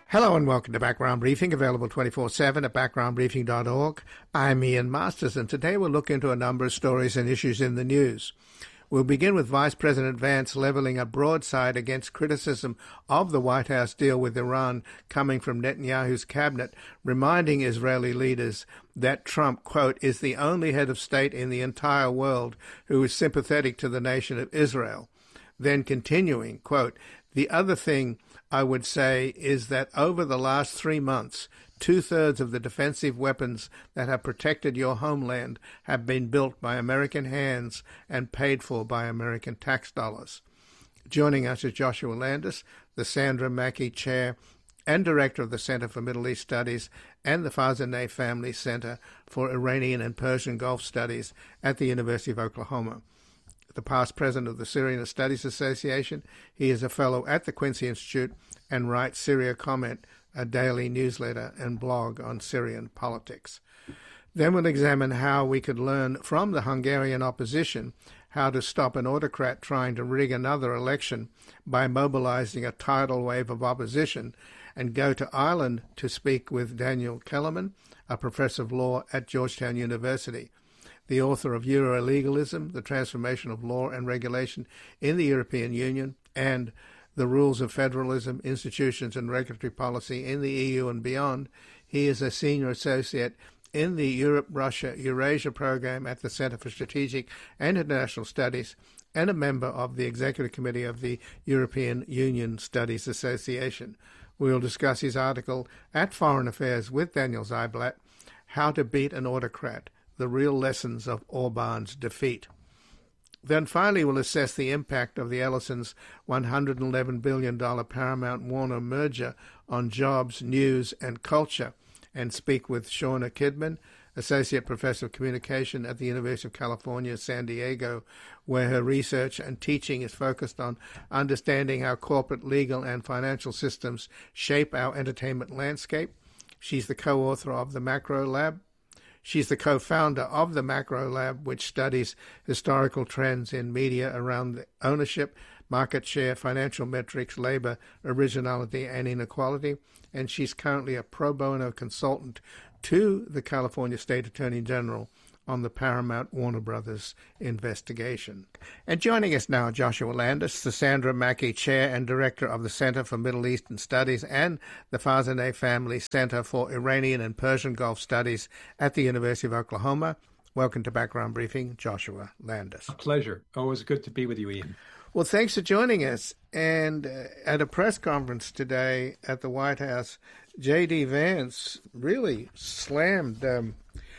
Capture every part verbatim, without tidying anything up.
Hello and welcome to Background Briefing, available twenty-four seven at background briefing dot org. I'm Ian Masters, and today we'll look into a number of stories and issues in the news. We'll begin with Vice President Vance leveling a broadside against criticism of the White House deal with Iran coming from Netanyahu's cabinet, reminding Israeli leaders that Trump, quote, is the only head of state in the entire world who is sympathetic to the nation of Israel. Then continuing, quote, the other thing I would say is that over the last three months, two-thirds of the defensive weapons that have protected your homeland have been built by American hands and paid for by American tax dollars. Joining us is Joshua Landis, the Sandra Mackey Chair and Director of the Center for Middle East Studies and the Farzaneh Family Center for Iranian and Persian Gulf Studies at the University of Oklahoma. The past president of the Syrian Studies Association, he is a fellow at the Quincy Institute and writes Syria Comment, a daily newsletter and blog on Syrian politics. Then we'll examine how we could learn from the Hungarian opposition how to stop an autocrat trying to rig another election by mobilizing a tidal wave of opposition, and go to Ireland to speak with Daniel Kellerman, a professor of law at Georgetown University, the author of Euro-Legalism, the Transformation of Law and Regulation in the European Union, and The Rules of Federalism, Institutions and Regulatory Policy in the E U and Beyond. He is a senior associate in the Europe-Russia-Eurasia program at the Center for Strategic and International Studies and a member of the Executive Committee of the European Union Studies Association. We'll discuss his article at Foreign Affairs with Daniel Ziblatt, How to Beat an Autocrat, the Real Lessons of Orban's Defeat. Then finally we'll assess the impact of the Ellison's one hundred eleven billion dollars Paramount-Warner merger on jobs, news, and culture, and speak with Shauna Kidman, Associate Professor of Communication at the University of California, San Diego, where her research and teaching is focused on understanding how corporate, legal, and financial systems shape our entertainment landscape. She's the co-author of The Macro Lab. She's the co-founder of the Macro Lab, which studies historical trends in media around ownership, market share, financial metrics, labor, originality, and inequality. And she's currently a pro bono consultant to the California State Attorney General on the Paramount-Warner Brothers investigation. And joining us now, Joshua Landis, the Sandra Mackey Chair and Director of the Center for Middle Eastern Studies and the Farzaneh Family Center for Iranian and Persian Gulf Studies at the University of Oklahoma. Welcome to Background Briefing, Joshua Landis. A pleasure. Always good to be with you, Ian. Well, thanks for joining us. And uh, at a press conference today at the White House, J D. Vance really slammed um,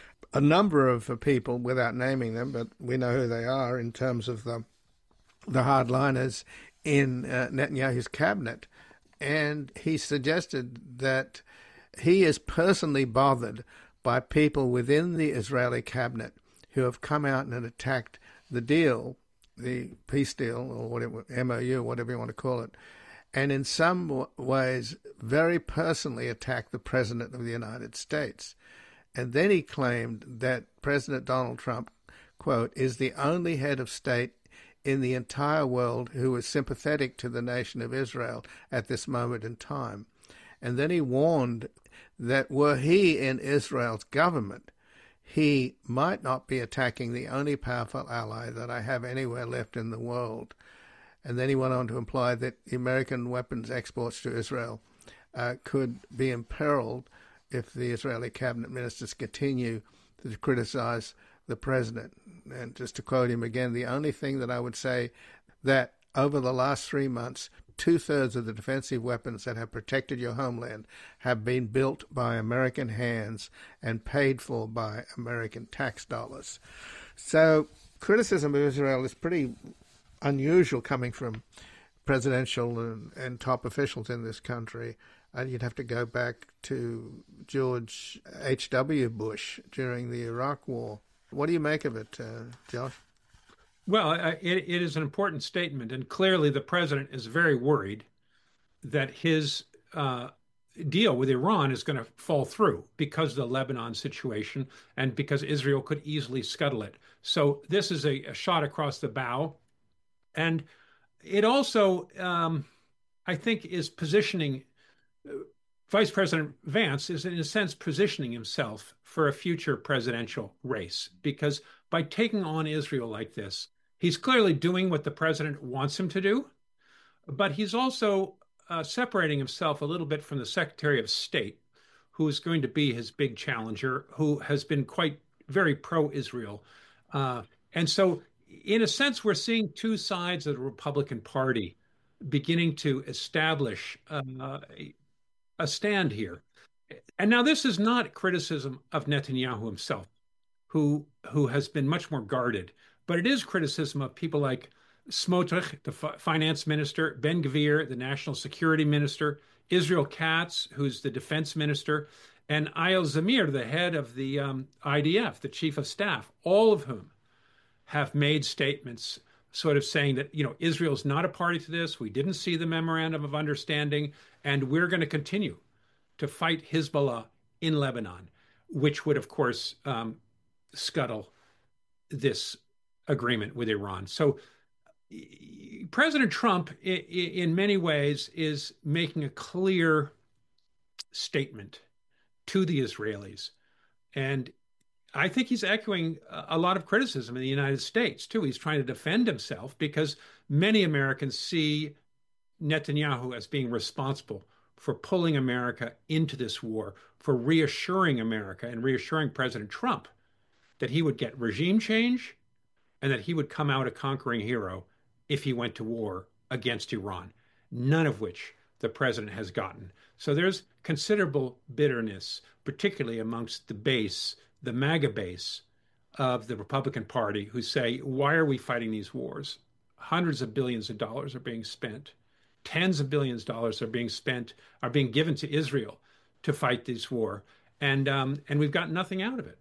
a number of people, without naming them, but we know who they are in terms of the the hardliners in uh, Netanyahu's cabinet. And he suggested that he is personally bothered by people within the Israeli cabinet who have come out and attacked the deal, the peace deal, or whatever, M O U, whatever you want to call it, and in some w- ways very personally attacked the President of the United States. And then he claimed that President Donald Trump, quote, is the only head of state in the entire world who is sympathetic to the nation of Israel at this moment in time. And then he warned that were he in Israel's government, he might not be attacking the only powerful ally that I have anywhere left in the world. And then he went on to imply that the American weapons exports to Israel uh, could be imperiled if the Israeli cabinet ministers continue to criticize the president. And just to quote him again, the only thing that I would say that over the last three months, two-thirds of the defensive weapons that have protected your homeland have been built by American hands and paid for by American tax dollars. So criticism of Israel is pretty unusual coming from presidential and, and top officials in this country. And you'd have to go back to George H W. Bush during the Iraq War. What do you make of it, uh, Josh? Well, it, it is an important statement, and clearly the president is very worried that his uh, deal with Iran is going to fall through because of the Lebanon situation and because Israel could easily scuttle it. So this is a, a shot across the bow. And it also, um, I think, is positioning Vice President Vance is, in a sense, positioning himself for a future presidential race because by taking on Israel like this, he's clearly doing what the president wants him to do, but he's also uh, separating himself a little bit from the Secretary of State, who is going to be his big challenger, who has been quite very pro-Israel. Uh, and so, in a sense, we're seeing two sides of the Republican Party beginning to establish uh, a stand here. And now this is not criticism of Netanyahu himself, who who has been much more guarded, but it is criticism of people like Smotrich, the finance minister, Ben Gvir, the national security minister, Israel Katz, who's the defense minister, and Eyal Zamir, the head of the um, I D F, the chief of staff, all of whom have made statements sort of saying that, you know, Israel's not a party to this. We didn't see the memorandum of understanding, and we're going to continue to fight Hezbollah in Lebanon, which would, of course, um, scuttle this agreement with Iran. So President Trump, in many ways, is making a clear statement to the Israelis. And I think he's echoing a lot of criticism in the United States, too. He's trying to defend himself because many Americans see Netanyahu as being responsible for pulling America into this war, for reassuring America and reassuring President Trump that he would get regime change and that he would come out a conquering hero if he went to war against Iran, none of which the president has gotten. So there's considerable bitterness, particularly amongst the base, the MAGA base of the Republican Party, who say, why are we fighting these wars? Hundreds of billions of dollars are being spent. Tens of billions of dollars are being spent, are being given to Israel to fight this war. And, um, and we've got nothing out of it.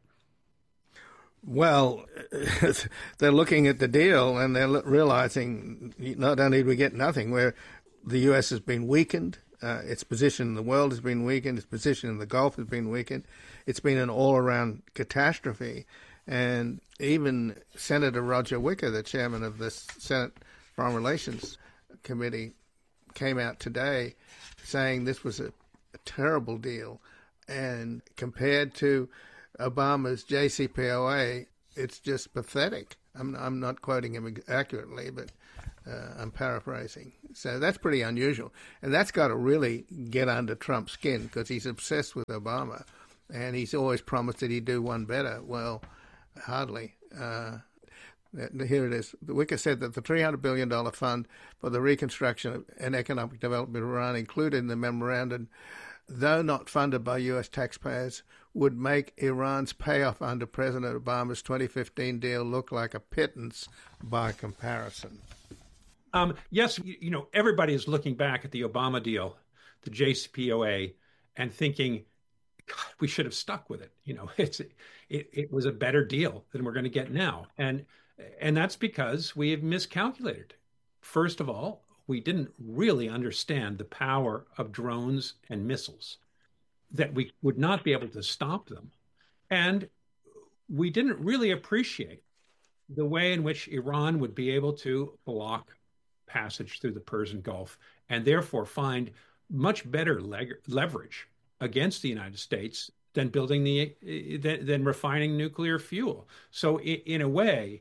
Well, they're looking at the deal and they're realizing not only do we get nothing, where the U S has been weakened, uh, its position in the world has been weakened, its position in the Gulf has been weakened. It's been an all-around catastrophe. And even Senator Roger Wicker, the chairman of the Senate Foreign Relations Committee, came out today saying this was a, a terrible deal. And compared to Obama's J C P O A, it's just pathetic. I'm, I'm not quoting him accurately, but uh, I'm paraphrasing. So that's pretty unusual. And that's got to really get under Trump's skin because he's obsessed with Obama. And he's always promised that he'd do one better. Well, hardly. Uh, here it is. Wicker said that the three hundred billion dollars fund for the reconstruction and economic development of Iran included in the memorandum, though not funded by U S taxpayers, would make Iran's payoff under President Obama's twenty fifteen deal look like a pittance by comparison. Um, yes, you know, everybody is looking back at the Obama deal, the J C P O A, and thinking, God, we should have stuck with it. You know, it's it, it was a better deal than we're going to get now. And and that's because we have miscalculated. First of all, we didn't really understand the power of drones and missiles, that we would not be able to stop them. And we didn't really appreciate the way in which Iran would be able to block passage through the Persian Gulf and therefore find much better leg- leverage against the United States than building the than, than refining nuclear fuel. So in, in a way,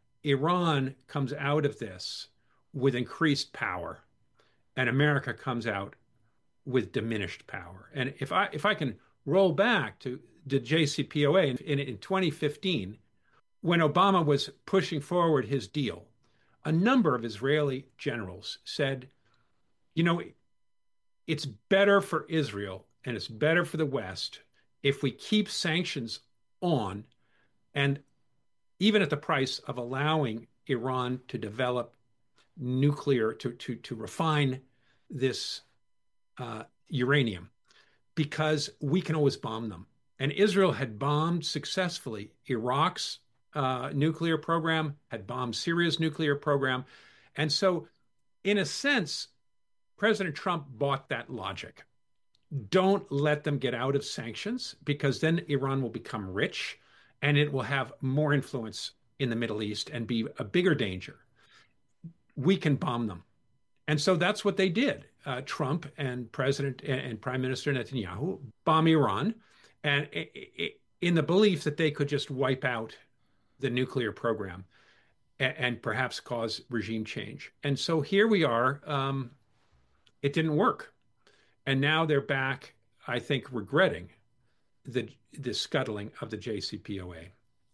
Iran comes out of this with increased power, and America comes out with diminished power. And if I if I can roll back to the J C P O A in, in, in twenty fifteen, when Obama was pushing forward his deal, a number of Israeli generals said, you know, it's better for Israel and it's better for the West if we keep sanctions on, and even at the price of allowing Iran to develop nuclear, to, to, to refine this uh, uranium, because we can always bomb them. And Israel had bombed successfully Iraq's uh, nuclear program, had bombed Syria's nuclear program. And so, in a sense, President Trump bought that logic. Don't let them get out of sanctions, because then Iran will become rich and it will have more influence in the Middle East and be a bigger danger. We can bomb them And so that's what they did. Uh, Trump and President and, and Prime Minister Netanyahu bomb Iran, and it, it, in the belief that they could just wipe out the nuclear program and, and perhaps cause regime change. And so here we are. Um, it didn't work, and now they're back, I think, regretting the the scuttling of the J C P O A.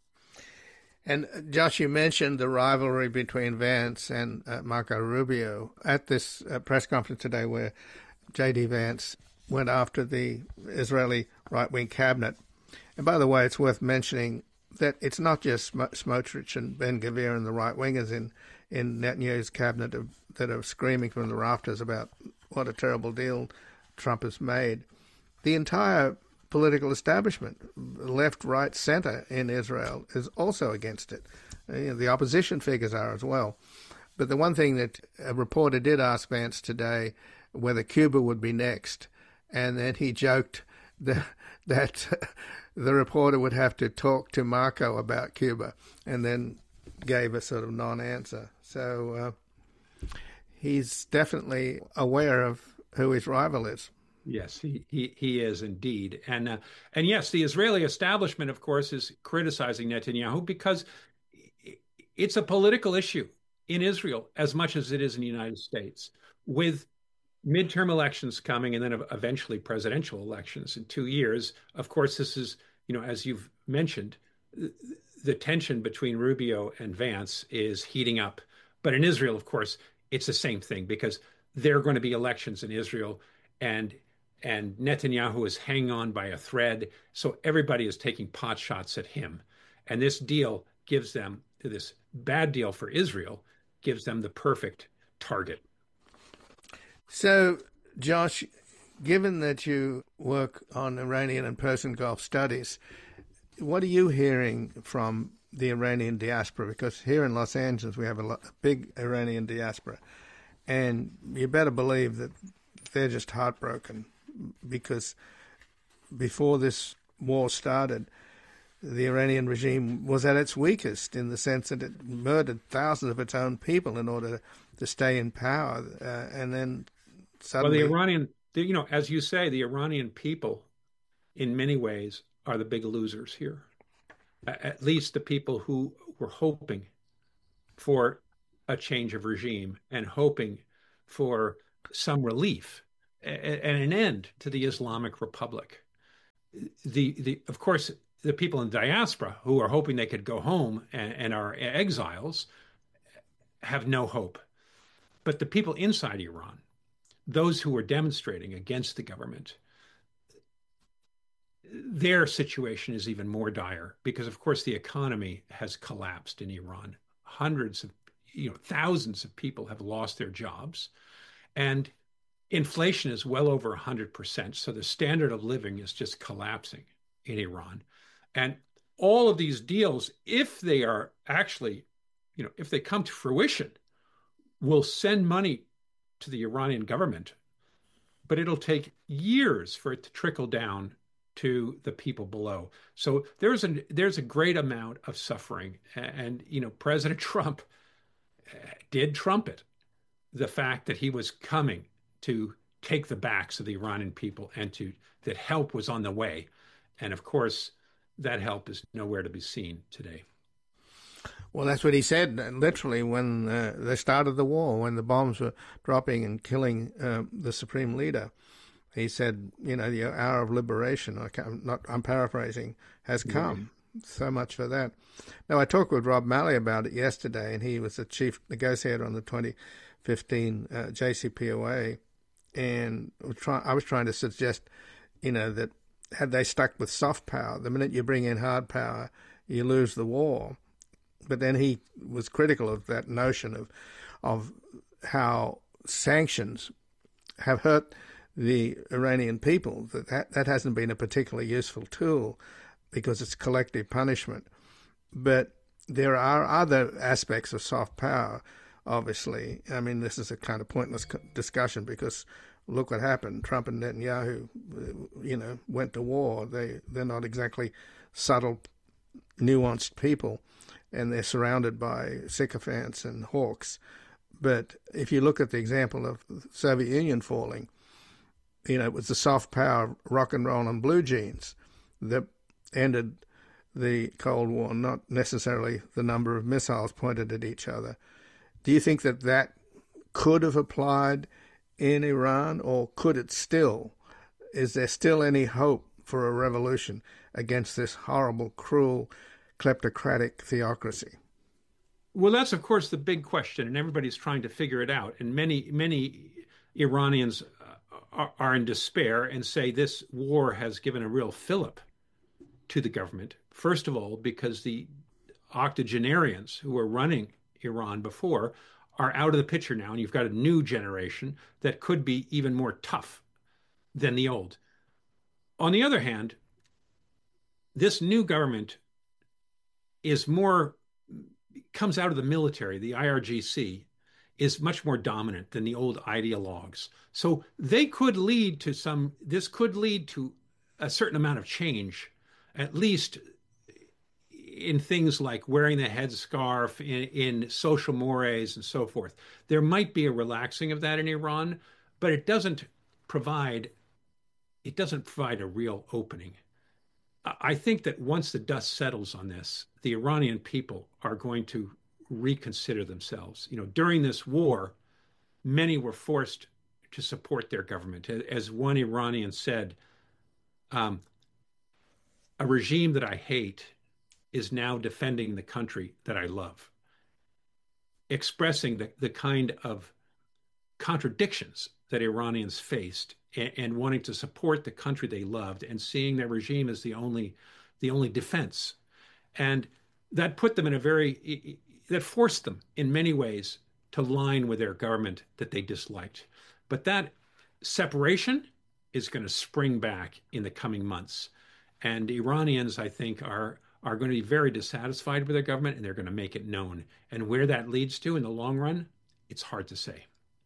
And Josh, you mentioned the rivalry between Vance and uh, Marco Rubio at this uh, press conference today, where J D Vance went after the Israeli right-wing cabinet. And by the way, it's worth mentioning that it's not just Smotrich and Ben-Gvir and the right-wingers in, in Netanyahu's cabinet of, that are screaming from the rafters about what a terrible deal Trump has made. The entire political establishment, left, right, centre in Israel, is also against it. You know, the opposition figures are as well. But the one thing that a reporter did ask Vance today, whether Cuba would be next, and then he joked that, that the reporter would have to talk to Marco about Cuba, and then gave a sort of non-answer. So uh, he's definitely aware of who his rival is. Yes, he, he, he is indeed. And uh, and yes, the Israeli establishment, of course, is criticizing Netanyahu because it's a political issue in Israel as much as it is in the United States, with midterm elections coming and then eventually presidential elections in two years. Of course, this is, you know, as you've mentioned, the tension between Rubio and Vance is heating up. But in Israel, of course, it's the same thing because there are going to be elections in Israel, and And Netanyahu is hanging on by a thread. So everybody is taking pot shots at him. And this deal gives them, this bad deal for Israel, gives them the perfect target. So, Josh, given that you work on Iranian and Persian Gulf studies, what are you hearing from the Iranian diaspora? Because here in Los Angeles, we have a, lot, a big Iranian diaspora. And you better believe that they're just heartbroken, because before this war started, the Iranian regime was at its weakest in the sense that it murdered thousands of its own people in order to stay in power. Uh, and then suddenly... Well, the Iranian, the, you know, as you say, the Iranian people in many ways are the big losers here. At least the people who were hoping for a change of regime and hoping for some relief and an end to the Islamic Republic. The, the, of course, the people in diaspora who are hoping they could go home and, and are exiles have no hope. But the people inside Iran, those who are demonstrating against the government, their situation is even more dire because, of course, the economy has collapsed in Iran. Hundreds of, you know, thousands of people have lost their jobs. And inflation is well over one hundred percent. So the standard of living is just collapsing in Iran. And all of these deals, if they are actually, you know, if they come to fruition, will send money to the Iranian government, but it'll take years for it to trickle down to the people below. So there's a, there's a great amount of suffering. And, you know, President Trump did trumpet the fact that he was coming to take the backs of the Iranian people and to that help was on the way. And of course, that help is nowhere to be seen today. Well, that's what he said, literally, when uh, they started the war, when the bombs were dropping and killing uh, the supreme leader. He said, you know, the hour of liberation, I can't, I'm, not, I'm paraphrasing, has come. Yeah. So much for that. Now, I talked with Rob Malley about it yesterday, and he was the chief negotiator on the twenty fifteen uh, J C P O A. And I was trying to suggest, you know, that had they stuck with soft power, the minute you bring in hard power, you lose the war. But then he was critical of that notion of of how sanctions have hurt the Iranian people. That, that that hasn't been a particularly useful tool because it's collective punishment. But there are other aspects of soft power, obviously. I mean, this is a kind of pointless discussion because look what happened. Trump and Netanyahu, you know, went to war. They, they're not exactly subtle, nuanced people, and they're surrounded by sycophants and hawks. But if you look at the example of the Soviet Union falling, you know, it was the soft power, rock and roll and blue jeans that ended the Cold War, not necessarily the number of missiles pointed at each other. Do you think that that could have applied in Iran, or could it still? Is there still any hope for a revolution against this horrible, cruel, kleptocratic theocracy? Well, that's, of course, the big question, and everybody's trying to figure it out. And many, many Iranians are, are in despair and say this war has given a real fillip to the government. First of all, because the octogenarians who were running Iran before are out of the picture now, and you've got a new generation that could be even more tough than the old. On the other hand, this new government is more, comes out of the military. The I R G C is much more dominant than the old ideologues. So they could lead to some, this could lead to a certain amount of change, at least in things like wearing the headscarf, in, in social mores and so forth. There might be a relaxing of that in Iran, but it doesn't provide, it doesn't provide a real opening. I think that once the dust settles on this, the Iranian people are going to reconsider themselves. You know, during this war, many were forced to support their government. As one Iranian said, um, a regime that I hate is now defending the country that I love, expressing the, the kind of contradictions that Iranians faced, and, and wanting to support the country they loved and seeing their regime as the only, the only defense. And that put them in a very, that forced them in many ways to line with their government that they disliked. But that separation is going to spring back in the coming months. And Iranians, I think, are are going to be very dissatisfied with their government, and they're going to make it known. And where that leads to in the long run, it's hard to say.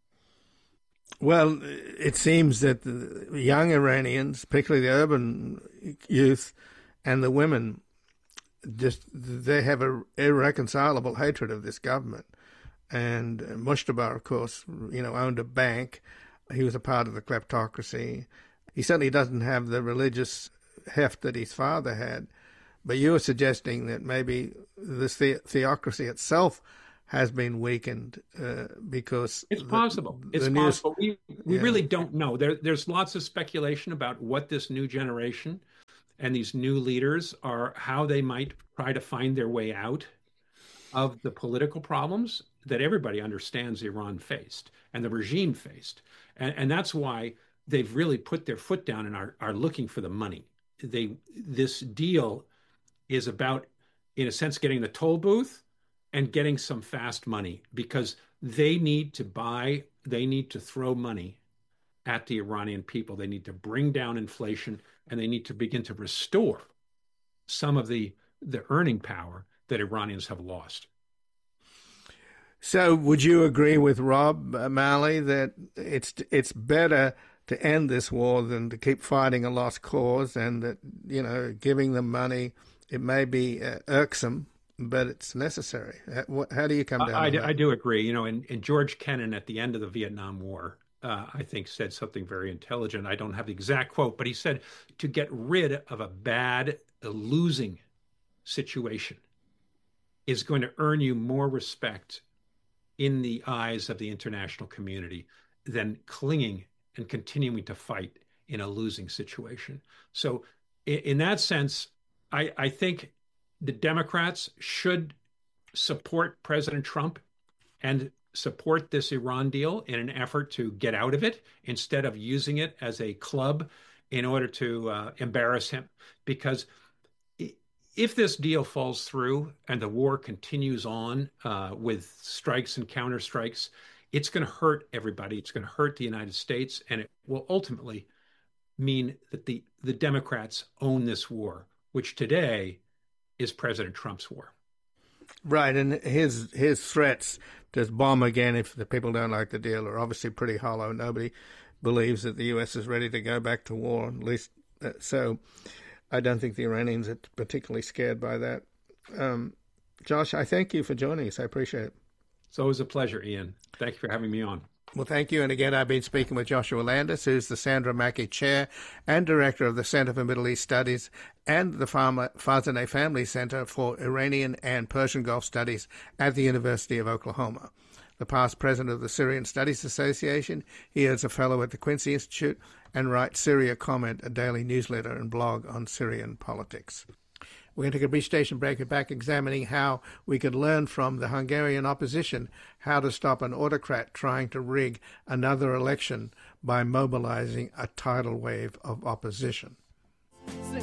Well, it seems that the young Iranians, particularly the urban youth and the women, just they have an irreconcilable hatred of this government. And Mushtabar, of course, you know, owned a bank. He was a part of the kleptocracy. He certainly doesn't have the religious heft that his father had. But you were suggesting that maybe this the- theocracy itself has been weakened uh, because it's the, possible. The it's news, possible. We we yeah. really don't know. There there's lots of speculation about what this new generation and these new leaders are, how they might try to find their way out of the political problems that everybody understands Iran faced and the regime faced, and and that's why they've really put their foot down and are are looking for the money. They this deal is about, in a sense, getting the toll booth and getting some fast money, because they need to buy, they need to throw money at the Iranian people. They need to bring down inflation, and they need to begin to restore some of the, the earning power that Iranians have lost. So would you agree with Rob Malley that it's it's better to end this war than to keep fighting a lost cause, and that, you know, giving them money, it may be uh, irksome, but it's necessary? How, how do you come down I, on I, that? I do agree. You know, and, and George Kennan at the end of the Vietnam War, uh, I think, said something very intelligent. I don't have the exact quote, but he said, to get rid of a bad, a losing situation is going to earn you more respect in the eyes of the international community than clinging and continuing to fight in a losing situation. So in, in that sense, I, I think the Democrats should support President Trump and support this Iran deal in an effort to get out of it, instead of using it as a club in order to uh, embarrass him. Because if this deal falls through and the war continues on uh, with strikes and counterstrikes, it's going to hurt everybody. It's going to hurt the United States, and it will ultimately mean that the, the Democrats own this war, which today is President Trump's war. Right, and his his threats to bomb again if the people don't like the deal are obviously pretty hollow. Nobody believes that the U S is ready to go back to war, at least. Uh, so I don't think the Iranians are particularly scared by that. Um, Josh, I thank you for joining us. I appreciate it. It's always a pleasure, Ian. Thank you for having me on. Well, thank you. And again, I've been speaking with Joshua Landis, who's the Sandra Mackey Chair and Director of the Center for Middle East Studies and the Farzaneh Family Center for Iranian and Persian Gulf Studies at the University of Oklahoma. The past president of the Syrian Studies Association, he is a fellow at the Quincy Institute and writes Syria Comment, a daily newsletter and blog on Syrian politics. We're going to take a brief station break and back examining how we could learn from the Hungarian opposition how to stop an autocrat trying to rig another election by mobilizing a tidal wave of opposition.